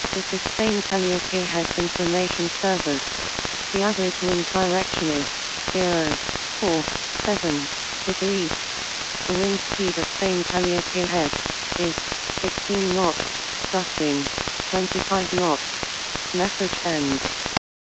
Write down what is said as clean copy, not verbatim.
This is Spain Calliope Heads Information Service. The average wind direction is 047 degrees. The wind speed at Spain Calliope Heads is 16 knots, gusting 25 knots. Message ends.